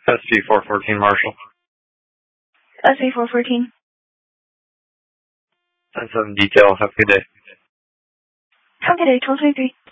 SC414 Marshall. SC414. 10-7 detail. Have a good day. Have a good day, 1223.